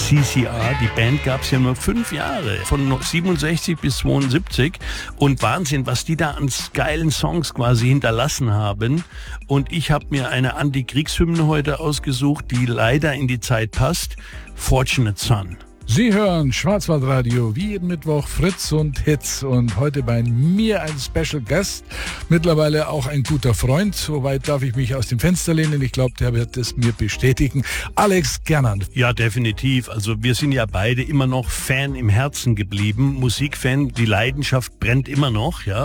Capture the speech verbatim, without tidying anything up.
C C R. Die Band gab es ja nur fünf Jahre, von siebenundsechzig bis zweiundsiebzig. Und Wahnsinn, was die da an geilen Songs quasi hinterlassen haben. Und ich habe mir eine Antikriegshymne heute ausgesucht, die leider in die Zeit passt. Fortunate Son. Sie hören Schwarzwaldradio wie jeden Mittwoch, Fritz und Hits, und heute bei mir ein Special Guest, mittlerweile auch ein guter Freund, soweit darf ich mich aus dem Fenster lehnen, ich glaube, der wird es mir bestätigen, Alex Gernand. Ja, definitiv, also wir sind ja beide immer noch Fan im Herzen geblieben, Musikfan, die Leidenschaft brennt immer noch, ja.